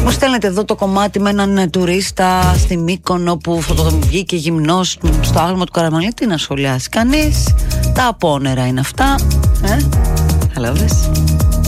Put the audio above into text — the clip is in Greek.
Μου στέλνετε εδώ το κομμάτι με έναν τουρίστα στη Μύκονο που βγήκε γυμνός στο άγαλμα του Καραμαλή. Τι να σχολιάσει κανείς. Τα απόνερα είναι αυτά. Κατάλαβες.